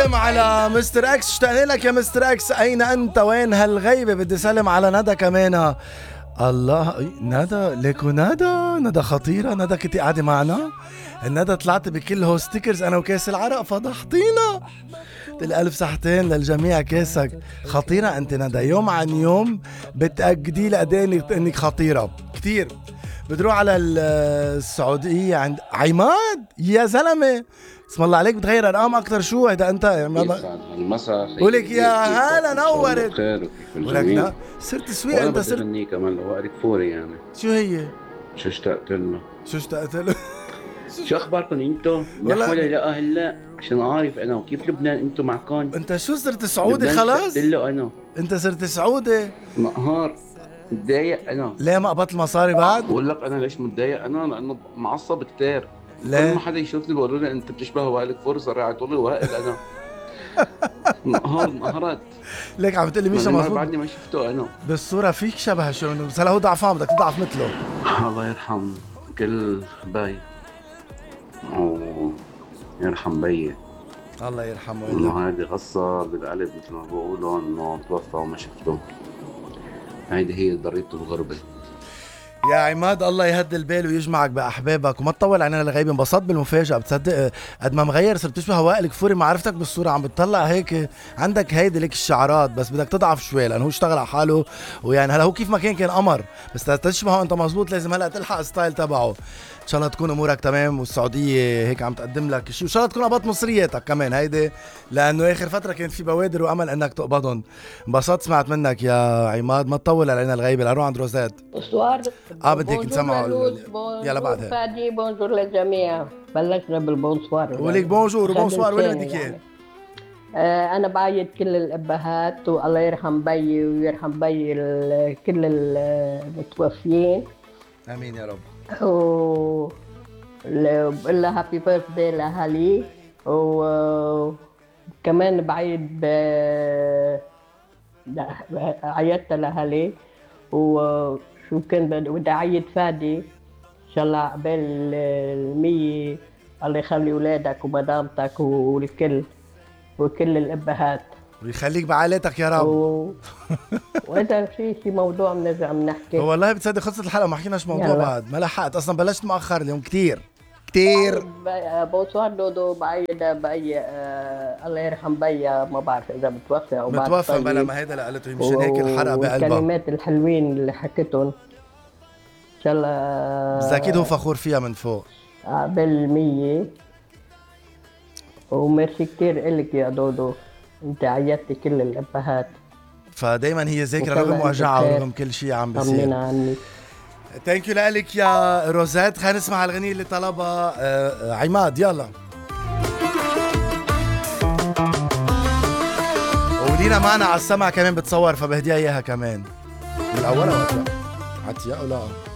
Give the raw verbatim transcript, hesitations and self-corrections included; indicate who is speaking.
Speaker 1: سلم على مستر اكس. اشتقنا لك يا مستر اكس. اين انت؟ وين هالغيبة؟ بدي سلم على ندى كمان. الله، ندى ليكو، ندى ندى خطيرة. ندى كنتي قاعدة معنا؟ الندى طلعت بكل هو ستيكرز انا وكاس العرق، فضحتينا. الألف صحتين للجميع. كاسك خطيرة انت ندى، يوم عن يوم بتأكدي لقدي انك خطيرة كتير. بتروح على السعودية عند عماد يا زلمة، اسم الله عليك، بتغير ارقام اكتر. شو هيدا انت؟
Speaker 2: المساء
Speaker 1: ولك يا هلا نورت.
Speaker 2: خير وكيف
Speaker 1: ولك لا صرت سويق انت. صرت
Speaker 2: غني كمان لو وقتك فوري يعني.
Speaker 1: شو هي؟
Speaker 2: شو اشتقت له؟
Speaker 1: شو اشتقت له؟
Speaker 2: شو اخباركم انتو؟ نحو ولا لا هلا عشان اعرف انا وكيف لبنان انتو معكم.
Speaker 1: انت شو صرت سعودي خلاص؟
Speaker 2: اشتقت له انا.
Speaker 1: انت صرت سعودي؟
Speaker 2: نهار متضايق انا.
Speaker 1: ليه ما قبضت المصاري بعد؟
Speaker 2: بقول لك انا ليش متضايق انا، لانه معصب كتير.
Speaker 1: ليه؟
Speaker 2: كل ما حدا يشوفني بقولوا لي انت بتشبه وائل كفور، صار يعيطوا لي وائل انا. نهار نهارات.
Speaker 1: ليك عم تقول لي ميشا مظبوط؟
Speaker 2: بعدني ما شفته انا
Speaker 1: بالصورة فيك شبه شو، بس هلا هو ضعفان بدك تضعف مثله.
Speaker 2: الله يرحم كل باي ويرحم بيي.
Speaker 1: الله يرحمه.
Speaker 2: انه هيدي غصة بالقلب مثل ما بقولوا، انه توفى وما شفته. هيدي هي ضريبة الغربة.
Speaker 1: يا عماد الله يهدي البال ويجمعك باحبابك، وما تطول علينا الغيبه. انبسطت بالمفاجاه. بتصدق قد ما مغير صرت تشبه وائل كفوري. ما عرفتك بالصوره، عم بتطلع هيك عندك هيدي لك الشعرات، بس بدك تضعف شوي لانه هو اشتغل على حاله. ويعني هلا هو كيف ما كان كان قمر، بس تشبهه انت مزبوط. لازم هلا تلحق الستايل تبعه. ان شاء الله تكون امورك تمام، والسعوديه هيك عم تقدم لك شيء. وان شاء الله تكون قبضت مصرياتك كمان هيدي، لانه اخر فتره كانت في بوادر وامل انك تقبضهم. انبسطت سمعت منك يا عماد. ما تطول علينا الغيبه، لنروح عند روزات.
Speaker 3: بونسوار.
Speaker 1: اه بدك نسمعه.
Speaker 3: يلا بعدها. فادي بونجور للجميع. بلشنا بالبونسوار.
Speaker 1: وليك بونجور وبونسوار. وين بدك اياه؟
Speaker 3: آه انا بعيد كل الابهات، والله يرحم بيي ويرحم بيي كل المتوفيين.
Speaker 1: امين يا رب.
Speaker 3: و بقول لها هابي بيرث داي لاهالي. وكمان بعيد ب عيدت لاهالي. وشو كان بدي اعيد فادي ان شاء الله عقبال المية. الله يخلي اولادك ومدامتك والكل وكل الابهات
Speaker 1: ويخليك بعائلتك يا رب.
Speaker 3: و... واذا في شي موضوع بنرجع بنحكي.
Speaker 1: والله بتصدق خلصت الحلقه ما حكيناش موضوع بعد، ما لحقت اصلا. بلشت مؤخر اليوم كتير كتير.
Speaker 3: بونسوار دودو. بعيد بي آه الله يرحم بي، ما بعرف اذا متوفى او بعد.
Speaker 1: متوفى بلا ما هيدا اللي قالته، يمشي هيك الحرقه بقلبها.
Speaker 3: والكلمات الحلوين اللي حكيتهم ان شاء الله
Speaker 1: بس اكيد هو فخور فيها من فوق.
Speaker 3: عقبال مية. وميرسي كتير الك يا دودو، انت عيدتي كل الابهات.
Speaker 1: فدايما هي ذاكره رغم وجعها ورغم كل شيء عم بيصير.
Speaker 3: طمنينا عنك.
Speaker 1: ثانك يو لك يا روزات. خلينا نسمع الغنية اللي طلبها آه عماد. يلا. ولينا معنا على السمع كمان بتصور، فبهديها اياها كمان. من الاول ولا عتيا ولا